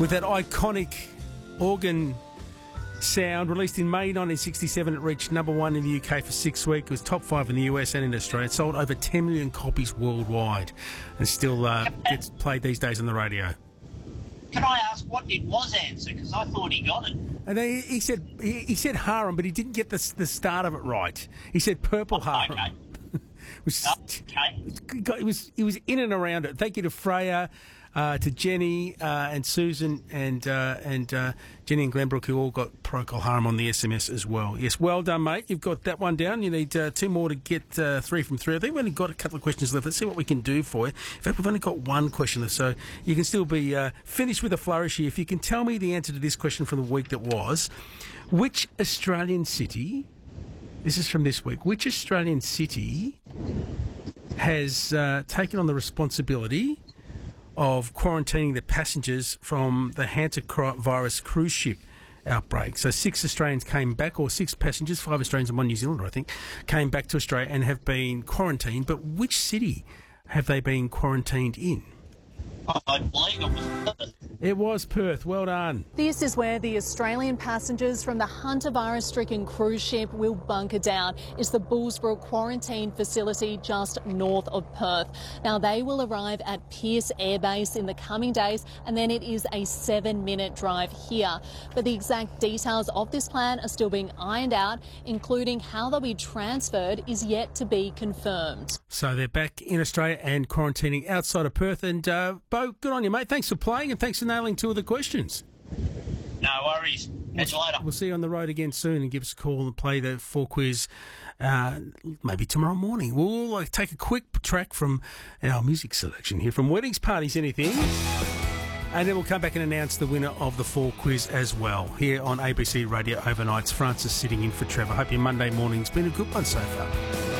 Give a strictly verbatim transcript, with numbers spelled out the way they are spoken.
with that iconic organ sound. Released in May nineteen sixty-seven, it reached number one in the U K for six weeks. It was top five in the U S and in Australia. It sold over ten million copies worldwide and still uh, gets played these days on the radio. Can I ask, what did Woz answer? Because I thought he got it. And he, he said he, he said harem, but he didn't get the, the start of it right. He said purple Oh, harem. okay. It was, Okay. it was it was in and around it. Thank you to Freya, uh, to Jenny uh, and Susan and uh, and uh, Jenny and Glenbrook, who all got Procol Harum on the S M S as well. Yes, well done, mate. You've got that one down. You need uh, two more to get uh, three from three. I think we've only got a couple of questions left. Let's see what we can do for you. In fact, we've only got one question left, so you can still be uh, finished with a flourish here. If you can tell me the answer to this question from the week that was, which Australian city... This is from this week. Which Australian city has uh, taken on the responsibility of quarantining the passengers from the hantavirus cruise ship outbreak? So six Australians came back, or six passengers, five Australians and one New Zealander, I think, came back to Australia and have been quarantined. But which city have they been quarantined in? I believe it was Perth. It was Perth. Well done. This is where the Australian passengers from the hantavirus-stricken cruise ship will bunker down. It's the Bullsbrook quarantine facility just north of Perth. Now, they will arrive at Pearce Air Base in the coming days, and then it is a seven-minute drive here. But the exact details of this plan are still being ironed out, including how they'll be transferred is yet to be confirmed. So they're back in Australia and quarantining outside of Perth. And, uh, Bo, good on you, mate. Thanks for playing and thanks for nailing two of the questions. No worries. Catch you later. We'll see you on the road again soon, and give us a call and play the four quiz uh, maybe tomorrow morning. We'll uh, take a quick track from our music selection here from Weddings, Parties, Anything, and then we'll come back and announce the winner of the four quiz as well here on A B C Radio Overnights. Francis sitting in for Trevor. Hope your Monday morning's been a good one so far.